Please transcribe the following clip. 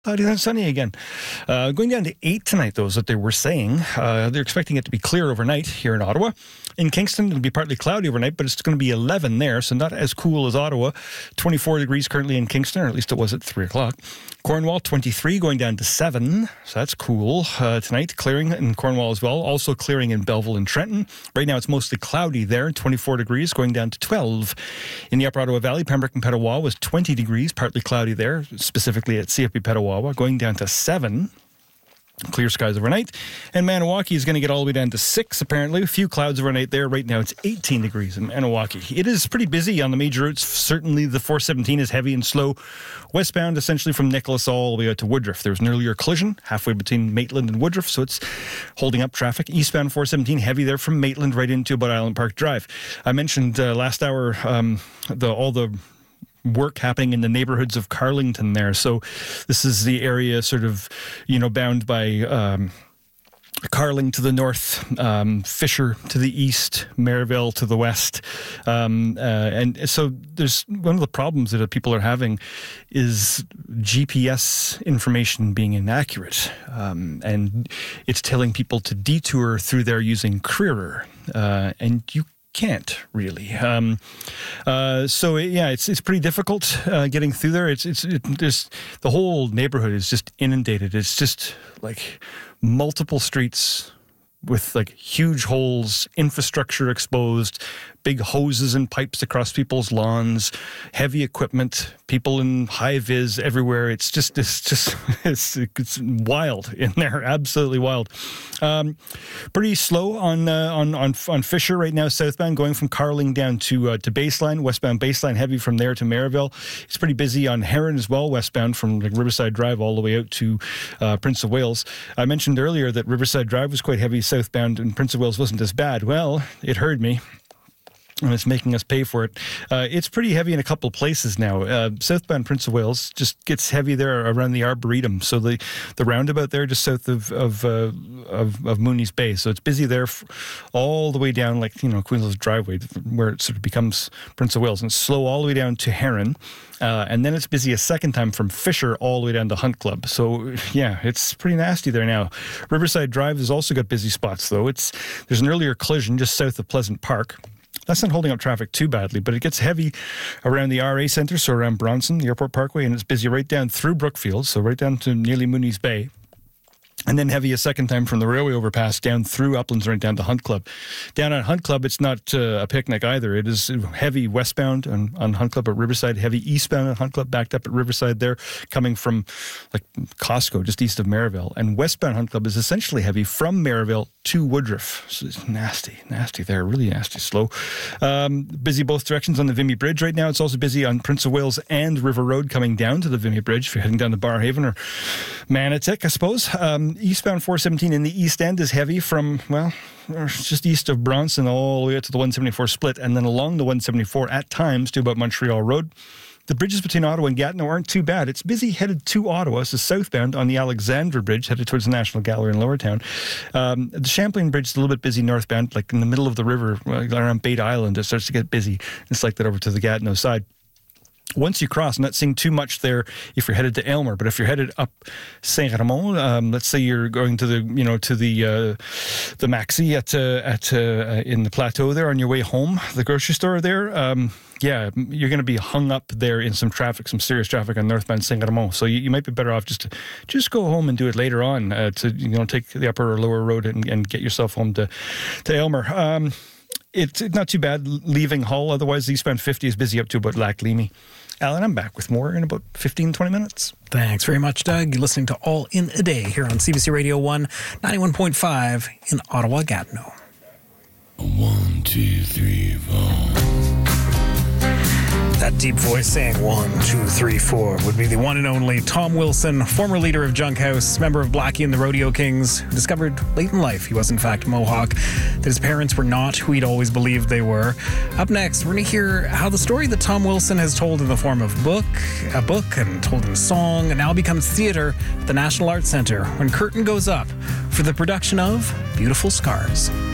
Cloudy and sunny again. Going down to 8 tonight, though, is what they were saying. They're expecting it to be clear overnight here in Ottawa. In Kingston, it'll be partly cloudy overnight, but it's going to be 11 there, so not as cool as Ottawa. 24 degrees currently in Kingston, or at least it was at 3 o'clock. Cornwall, 23, going down to 7, so that's cool. Tonight, clearing in Cornwall as well. Also clearing in Belleville and Trenton. Right now, it's mostly cloudy there, 24 degrees, going down to 12. In the Upper Ottawa Valley, Pembroke and Petawawa was 20 degrees, partly cloudy there, specifically at CFB Petawawa, going down to 7. Clear skies overnight. And Maniwaki is going to get all the way down to 6, apparently. A few clouds overnight there. Right now, it's 18 degrees in Maniwaki. It is pretty busy on the major routes. Certainly, the 417 is heavy and slow. Westbound, essentially from Nicholas all the way out to Woodruff. There was an earlier collision halfway between Maitland and Woodruff, so it's holding up traffic. Eastbound 417, heavy there from Maitland right into about Island Park Drive. I mentioned last hour all the work happening in the neighborhoods of Carlington there. So this is the area sort of, bound by Carling to the north, Fisher to the east, Maryville to the west. And so there's one of the problems that people are having is GPS information being inaccurate. And it's telling people to detour through there using Creerer. And you can't really. It's pretty difficult getting through there. It's the whole neighborhood is just inundated. It's just like multiple streets with like huge holes, infrastructure exposed, big hoses and pipes across people's lawns, heavy equipment, people in high vis everywhere. It's wild in there, absolutely wild. Pretty slow on Fisher right now, southbound, going from Carling down to Baseline, westbound Baseline, heavy from there to Maryville. It's pretty busy on Heron as well, westbound from Riverside Drive all the way out to Prince of Wales. I mentioned earlier that Riverside Drive was quite heavy southbound and Prince of Wales wasn't as bad. Well, it heard me, and it's making us pay for it. It's pretty heavy in a couple of places now. Southbound Prince of Wales just gets heavy there around the Arboretum. So the roundabout there just south of Mooney's Bay. So it's busy there all the way down, like, Queen's Driveway, where it sort of becomes Prince of Wales. And it's slow all the way down to Heron. And then it's busy a second time from Fisher all the way down to Hunt Club. So, yeah, it's pretty nasty there now. Riverside Drive has also got busy spots, though. There's an earlier collision just south of Pleasant Park. That's not holding up traffic too badly, but it gets heavy around the RA Centre, so around Bronson, the Airport Parkway, and it's busy right down through Brookfield, so right down to nearly Mooney's Bay. And then heavy a second time from the railway overpass down through Uplands right down to Hunt Club. Down at Hunt Club, it's not a picnic either. It is heavy westbound on Hunt Club at Riverside, heavy eastbound at Hunt Club, backed up at Riverside there, coming from like Costco, just east of Maryville. And westbound Hunt Club is essentially heavy from Maryville to Woodruff. So it's nasty there, really nasty, slow. Busy both directions on the Vimy Bridge right now. It's also busy on Prince of Wales and River Road coming down to the Vimy Bridge if you're heading down to Barrhaven or Manotick, I suppose. Eastbound 417 in the east end is heavy from, just east of Bronson all the way up to the 174 split, and then along the 174 at times to about Montreal Road. The bridges between Ottawa and Gatineau aren't too bad. It's busy headed to Ottawa, so southbound on the Alexandra Bridge, headed towards the National Gallery in Lowertown. The Champlain Bridge is a little bit busy northbound, like in the middle of the river, around Bait Island. It starts to get busy. It's like that over to the Gatineau side. Once you cross, I'm not seeing too much there if you're headed to Aylmer, but if you're headed up Saint Ramon, let's say you're going to the Maxi in the Plateau there on your way home, the grocery store there. You're going to be hung up there in some serious traffic on northbound Saint Ramon. So you might be better off just go home and do it later on to take the upper or lower road and get yourself home to Aylmer. It's not too bad leaving Hull. Otherwise, eastbound 50 is busy up to about Lac Leamy. Alan, I'm back with more in about 15, 20 minutes. Thanks very much, Doug. You're listening to All in a Day here on CBC Radio 1, 91.5 in Ottawa, Gatineau. 1, 2, 3, 4. That deep voice saying 1, 2, 3, 4 would be the one and only Tom Wilson, former leader of Junk House, member of Blackie and the Rodeo Kings, who discovered late in life he was in fact Mohawk, that his parents were not who he'd always believed they were. Up next, we're going to hear how the story that Tom Wilson has told in the form of a book and told in song, and now becomes theater at the National Arts Centre when curtain goes up for the production of Beautiful Scars.